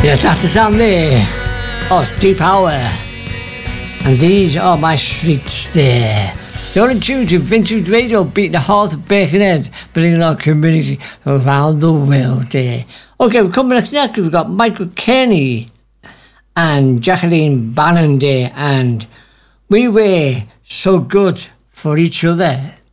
Yes, that's the sound there. Oh, Deep Hour. And these are my streets there. You're in tune to Vintage Radio, beating the heart of Birkenhead, bringing our community around the world there. Okay, we're coming next. We've got Michael Kearney and Jacqueline Bannon there, and we were so good for each other.